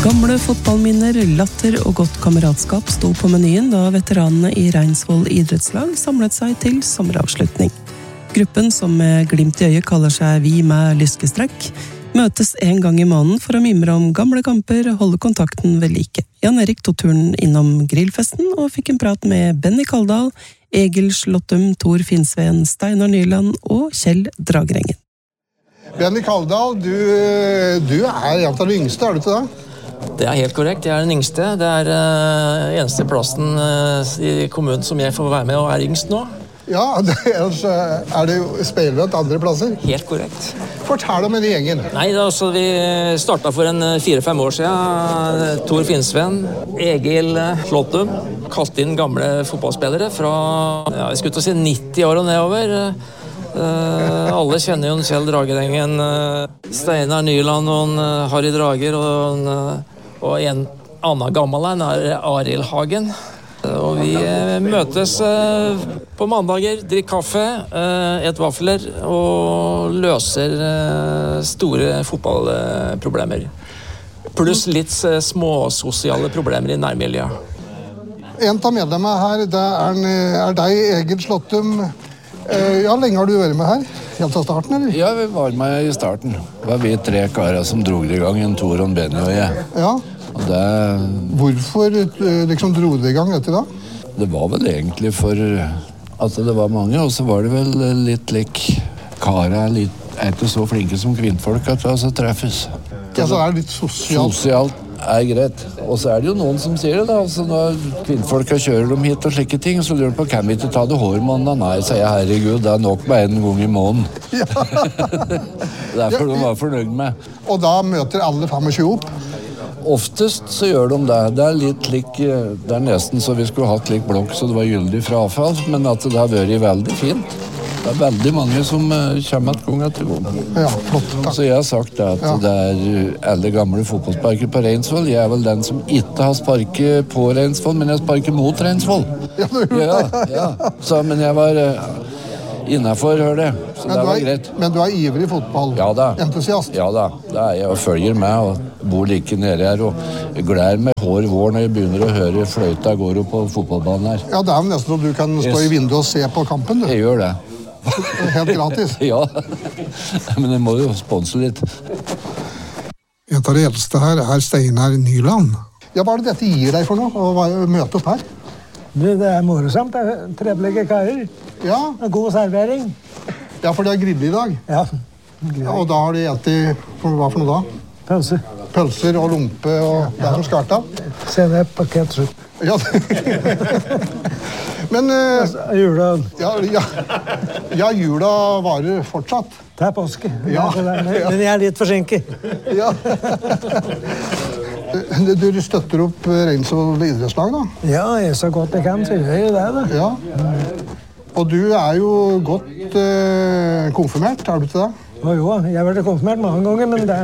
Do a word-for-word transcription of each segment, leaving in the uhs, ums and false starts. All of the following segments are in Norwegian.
Gamle fotballminner, latter og godt kameratskap sto på menyen da veteranene i Reinsvoll idrettslag samlet seg til sommeravslutning. Gruppen, som med glimt i øyet kaller seg Vi med lyskestrekk, møtes en gang i måneden for å mimre om gamle kamper og holde kontakten ved like. Jan Erik tog turen innom grillfesten og fikk en prat med Benny Kaldal, Egil Slåttum, Tor Finsveen, Steinar Nyland og Kjell Dragrengen. Benny Kaldal, du, du er en av de yngste, er du ikke det? Det er helt korrekt, jeg er den yngste. Det er uh, eneste plassen uh, i kommunen som jeg får være med og er yngst nå. Ja, det, ellers er det jo spillet andre plasser. Helt korrekt. Fortell om denne gjengen. Nei, altså, vi startet for en fire-fem år siden. Tor Finsveen, Egil Slåttum, kalt inn gamle fotballspillere fra, ja, jeg skulle til å si nitti år og nedover. Uh, alle kjenner jo Kjell Dragrengen, uh, Steinar Nyland og uh, Harry Drager og, uh, og en annen gammel en er Arild Hagen. Uh, og vi uh, møtes uh, på mandager, drikker kaffe, uh, et vafler og løser uh, store fotballproblemer. Pluss litt uh, små sosiale problemer i nærmiljøet. En av medlemmene her, det er, er deg, Egil Slåttum. Ja, lenge har du vært med her? Helt fra starten, eller? Ja, vi var med i starten. Det var vi tre karer som drog det i gang, en Tor, en Benny og jeg. Ja. Og det... Hvorfor liksom drog det i gang dette da? Det var vel egentlig for at det var mange, og så var det vel litt lik karer er, litt, er ikke så flinke som kvinnfolk at vi altså treffes. Ja, så er det litt sosialt. Sosialt er greit. Og så er det jo noen som sier det da. Altså, når kvinnfolka kjører dem hit og slike ting, så lurer de på, kan vi ikke ta det hårmåneden? Nei, sier jeg, herregud, det er nok med en gang i måneden. Ja. Derfor de var fornøyd med. Og da møter alle tjuefem opp? Oftest så gjør de det. Det er litt lik, det er nesten så vi skulle hatt lik blokk, så det var gyldig fra avfall, men at det har vært veldig fint. Det er veldig mange som uh, kommer et gang etter gang. Ja, flott, takk. Så jeg har sagt at ja. Det er alle gamle fotballsparker på Reinsvoll. Jeg er vel den som ikke har sparket på Reinsvoll, men jeg sparker mot Reinsvoll. Ja, du gjør ja, det. Ja. Så, men jeg var uh, innenfor, hør det. Så men det var er, greit. Men du er ivrig fotball? Ja da. Entusiast? Ja da. Det er jeg og følger med og bor like nede her og gleder meg hår vår når jeg begynner å høre fløyta går opp på fotballbanen her. Ja, det er nesten at du kan stå yes. i vinduet og se på kampen, du. Jeg gjør det. Helt gratis. Ja, men jeg må jo sponse litt. En av de eldste her er Steinar Nyland. Ja, hva er det dette gir deg for noe, å møte opp her? Det er morosamt, det er trebelige karer. Ja. God servering. Ja, for det er grill i dag. Ja. Ja. Og da har de etter, hva for noe da? Pølser. Pølser og lompe og det som skal ta. Senep og ketchup. Ja, men... Uh, jula. Ja, ja, ja, jula varer fortsatt. Det er påske. Ja. Men jeg er litt forsinket. Ja. Du støtter opp Reinsvoll idrettslag, da? Ja, jeg så godt jeg kan, så gjør jeg det, da. Ja. Og du er jo godt uh, konfirmert, er du ikke det? Jo, jo, jeg har vært konfirmert mange ganger, men det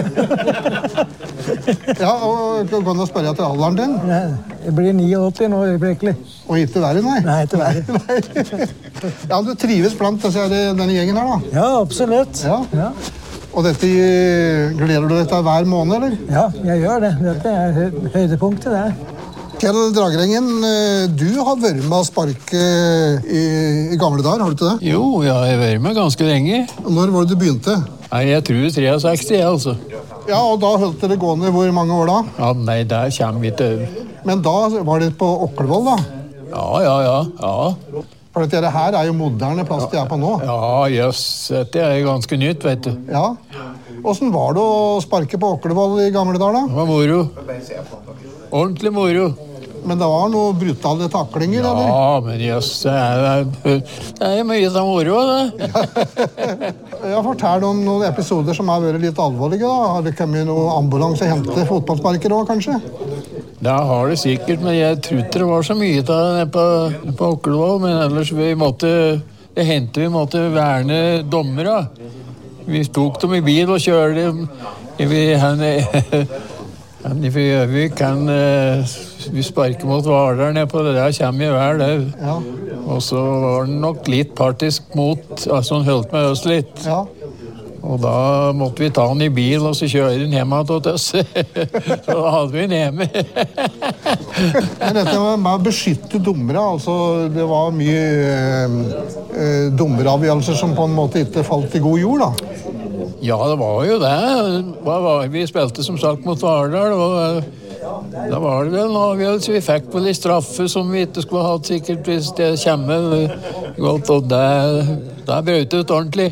Ja, og kan du spørre etter alderen din? Nei, jeg blir åttini nå, øyeblikkelig. Og ikke verre, nei? Nei, ikke verre. Ja, du trives blant denne gjengen her, da? Ja, absolutt. Ja. Ja. Og dette, gleder du deg til hver måned, eller? Ja, jeg gjør det. Dette er høydepunktet, det. Kjell Dragrengen, du har vært med å sparke i, i gamle dager, har du ikke det? Jo, jeg har vært med ganske lenge. Når var det du begynte? Nei, jeg tror sekstitre, jeg, altså. Ja, og da holdt dere gående hvor mange år da? Ja, nei, der kommer vi til over. Men da var det på Oklevoll, da? Ja, ja, ja, ja. For dette her er jo moderne plass de er på nå. Ja, jøss, dette er ganske nytt, vet du. Ja. Hvordan var det å sparke på Oklevoll i gamle dager, da? Det var moro. Ordentlig moro. Men det var noen brutale taklinger, ja, eller? Ja, men jøss, det er, det er mye som moro, det. Ja, fortell om noen episoder som har vært litt alvorlige, da. Har det kommet noen ambulanse og hentet fotballsparker også, kanskje? Det har det sikkert, men jeg tror ikke det var så mye av det på, på Oklevoll, men ellers vi måtte, det hendte vi måtte verne dommere. Vi tok dem i bil og kjørte dem. Vi, han, han i Gjøvik, han, vi sparker mot Hvaler ned på det der, kommer i hver det. Ja. Og så var han nok litt partisk mot, altså han holdt med oss litt. Ja. Og da måtte vi ta han i bil og så kjøre den hjemme til oss. Så da hadde vi den hjemme. Men dette med å beskytte dommere, altså det var mye eh, dommeravgjørelser som på en måte ikke falt i god jord da? Ja, det var jo det. Hva var, vi spilte som sagt mot Vardal, og da var det vel en avgjørelse vi fikk på de straffer som vi ikke skulle ha hatt sikkert hvis det kommer godt, og det, det brøt ut ordentlig.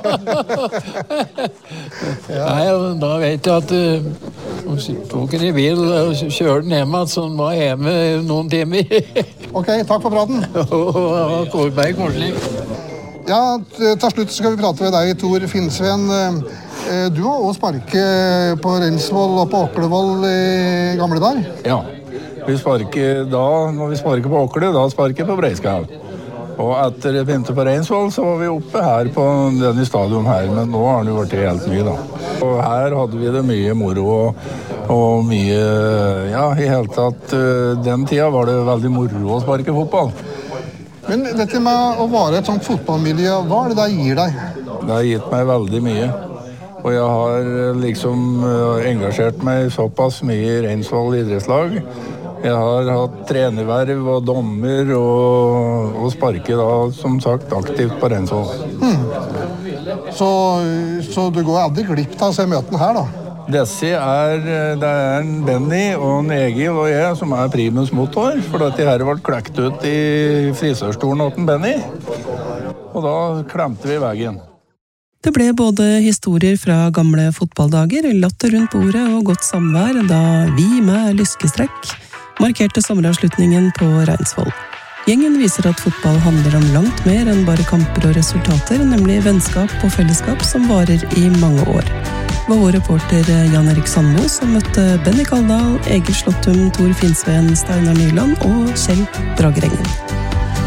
Nei, da vet jeg at uh, tok den i bil og kjørte den hjemme, så den var hjemme noen timer. Ok, takk for praten. Og Kårberg korslig. Ja, til slutt skal vi prate med deg, Tor Finnsveen. Du har også sparket på Reinsvoll og på Åklevoll i gamle dager. Ja, vi sparker da, når vi sparker på Åkle, da sparker jeg på Breiskau. Og etter jeg begynte på Reinsvoll, så var vi oppe her på denne stadion her, men nå har den jo vært helt ny da. Og her hadde vi det mye moro og, og mye, ja, i hele tatt, den tida var det veldig moro å sparke fotball. Men dette med å være et sånt fotballmiljø, hva er det det gir deg? Det har gitt meg veldig mye. Og jeg har liksom engasjert meg såpass mye i Reinsvoll idrettslag. Jeg har hatt trenerverv og dommer og, og sparker da, som sagt, aktivt på Reinsvoll. Hmm. Så, så du går aldri glipp av å se møtene her da? Disse er, det er en Benny og en Egil og jeg som er primus motor, for at de her ble klekt ut i frisørstolen åt en Benny. Og da klemte vi veien. Det ble både historier fra gamle fotballdager, latter rundt bordet og godt samvær da vi med lyskestrekk markerte sommeravslutningen på Reinsvoll. Gjengen viser at fotball handler om langt mer enn bare kamper og resultater, nemlig vennskap og fellesskap som varer i mange år. Det var vår reporter Jan Erik Sandmo som møtte Benny Kaldal, Egil Slåttum, Tor Finnsveen, Steinar Nyland og Kjell Bragerengen.